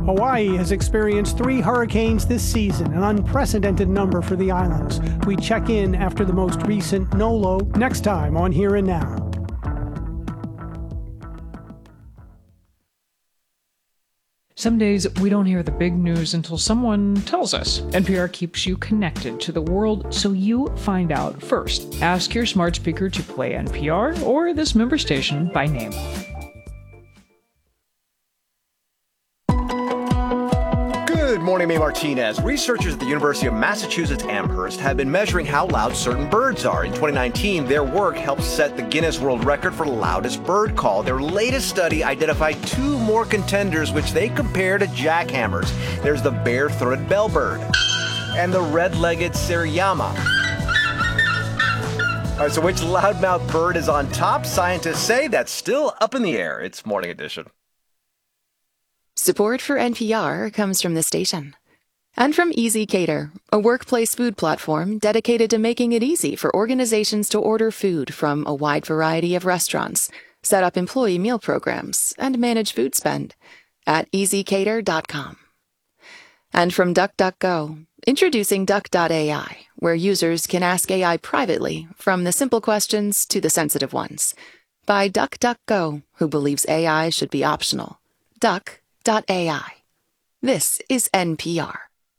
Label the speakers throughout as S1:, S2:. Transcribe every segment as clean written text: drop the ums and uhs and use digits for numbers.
S1: Hawaii has experienced 3 hurricanes this season, an unprecedented number for the islands. We check in after the most recent NOLO next time on Here and Now.
S2: Some days we don't hear the big news until someone tells us. NPR keeps you connected to the world so you find out first. Ask your smart speaker to play NPR or this member station by name.
S3: Good morning, May Martinez. Researchers at the University of Massachusetts Amherst have been measuring how loud certain birds are. In 2019, their work helped set the Guinness World Record for loudest bird call. Their latest study identified 2 more contenders, which they compare to jackhammers. There's the bare-throated bellbird and the red-legged Siriyama. All right, so which loudmouth bird is on top? Scientists say that's still up in the air. It's Morning Edition.
S4: Support for NPR comes from the station. And from Easy Cater, a workplace food platform dedicated to making it easy for organizations to order food from a wide variety of restaurants, set up employee meal programs, and manage food spend at easycater.com. And from DuckDuckGo, introducing Duck.ai, where users can ask AI privately, from the simple questions to the sensitive ones. By DuckDuckGo, who believes AI should be optional. Duck.ai. This is NPR.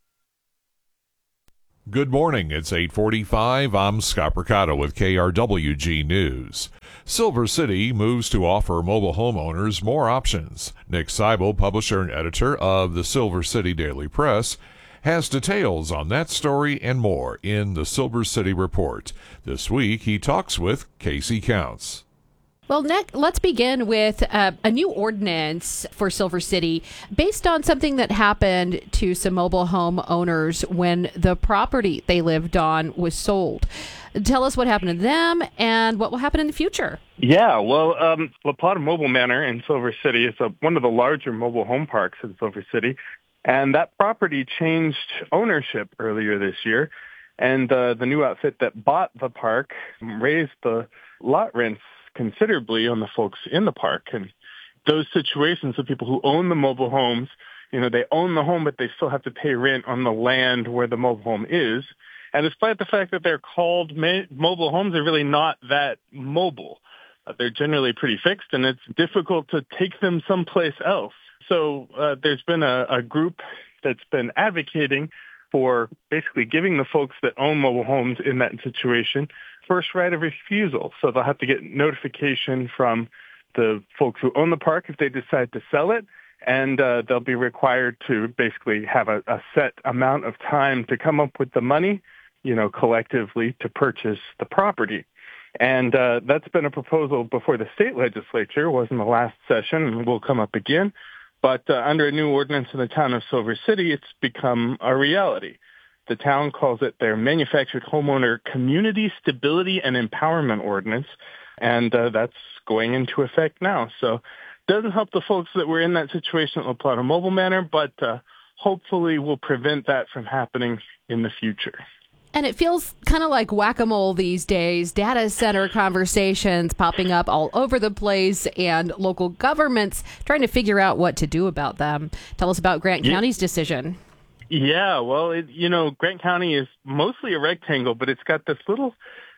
S5: Good morning. It's 8:45. I'm Scott Percato with KRWG News. Silver City moves to offer mobile homeowners more options. Nick Seibel, publisher and editor of the Silver City Daily Press, has details on that story and more in the Silver City Report. This week, he talks with Casey Counts.
S6: Well, Nick, let's begin with a new ordinance for Silver City based on something that happened to some mobile home owners when the property they lived on was sold. Tell us what happened to them and what will happen in the future.
S7: Yeah, well, La Plata Mobile Manor in Silver City is one of the larger mobile home parks in Silver City, and that property changed ownership earlier this year, and the new outfit that bought the park raised the lot rents considerably on the folks in the park. And those situations of people who own the mobile homes, they own the home, but they still have to pay rent on the land where the mobile home is. And despite the fact that they're called mobile homes, they're really not that mobile. They're generally pretty fixed, and it's difficult to take them someplace else. So there's been a group that's been advocating for basically giving the folks that own mobile homes in that situation first right of refusal. So they'll have to get notification from the folks who own the park if they decide to sell it, and they'll be required to basically have a set amount of time to come up with the money, collectively to purchase the property. And that's been a proposal before the state legislature. It was in the last session and will come up again. But under a new ordinance in the town of Silver City, it's become a reality. The town calls it their Manufactured Homeowner Community Stability and Empowerment Ordinance, and that's going into effect now. So it doesn't help the folks that were in that situation at La Plata Mobile Manor, but hopefully will prevent that from happening in the future.
S6: And it feels kind of like whack-a-mole these days, data center conversations popping up all over the place and local governments trying to figure out what to do about them. Tell us about Grant County's decision.
S7: Yeah, well, Grant County is mostly a rectangle, but it's got this little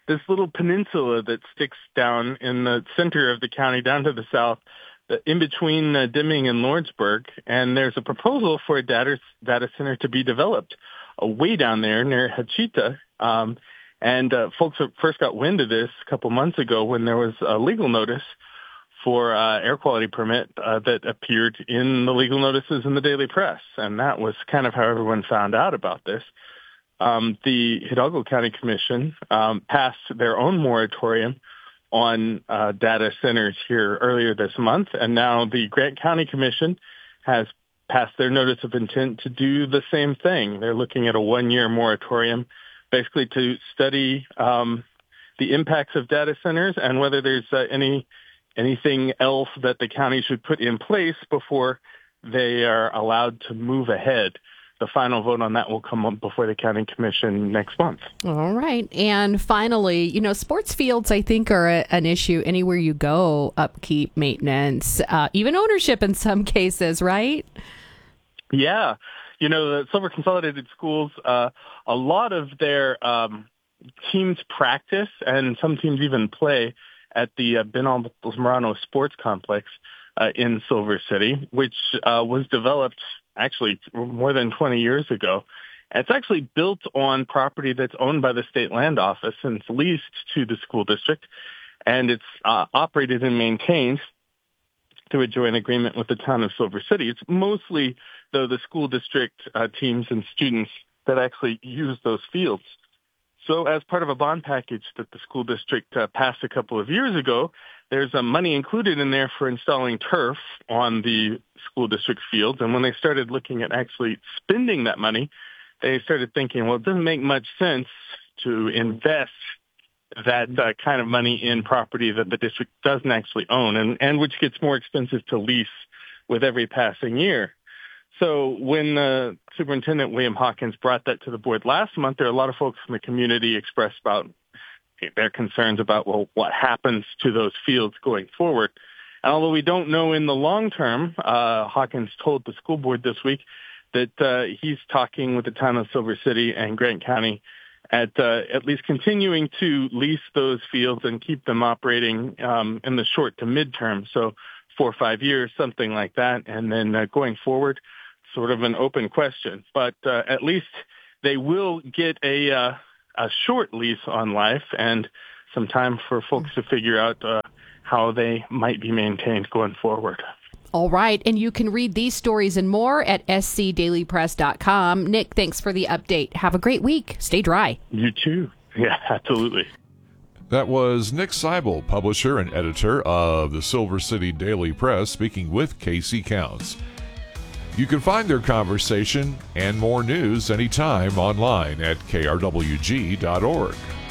S7: peninsula that sticks down in the center of the county, down to the south, in between Deming and Lordsburg. And there's a proposal for a data center to be developed way down there near Hachita. And folks first got wind of this a couple months ago when there was a legal notice for air quality permit that appeared in the legal notices in the Daily Press. And that was kind of how everyone found out about this. The Hidalgo County Commission passed their own moratorium on data centers here earlier this month. And now the Grant County Commission has passed their notice of intent to do the same thing. They're looking at a 1-year moratorium basically to study the impacts of data centers and whether there's anything else that the county should put in place before they are allowed to move ahead. The final vote on that will come up before the county commission next month.
S6: All right. And finally, sports fields, I think, are an issue anywhere you go, upkeep, maintenance, even ownership in some cases, right?
S7: Yeah. The Silver Consolidated Schools, a lot of their teams practice and some teams even play at the Benalmádena Zamorano Sports Complex in Silver City, which was developed actually more than 20 years ago. And it's actually built on property that's owned by the State Land Office, and it's leased to the school district, and it's operated and maintained through a joint agreement with the town of Silver City. It's mostly, though, the school district teams and students that actually use those fields. So as part of a bond package that the school district passed a couple of years ago, there's money included in there for installing turf on the school district fields. And when they started looking at actually spending that money, they started thinking, well, it doesn't make much sense to invest that kind of money in property that the district doesn't actually own and which gets more expensive to lease with every passing year. So when Superintendent William Hawkins brought that to the board last month, there are a lot of folks in the community expressed about their concerns about, well, what happens to those fields going forward. And although we don't know in the long term, Hawkins told the school board this week that he's talking with the town of Silver City and Grant County at least continuing to lease those fields and keep them operating in the short to midterm, so 4 or 5 years, something like that. And then going forward, sort of an open question. But at least they will get a short lease on life and some time for folks to figure out how they might be maintained going forward.
S6: All right. And you can read these stories and more at scdailypress.com. Nick, thanks for the update. Have a great week. Stay dry.
S7: You too. Yeah, absolutely.
S5: That was Nick Seibel, publisher and editor of the Silver City Daily Press, speaking with Casey Counts. You can find their conversation and more news anytime online at krwg.org.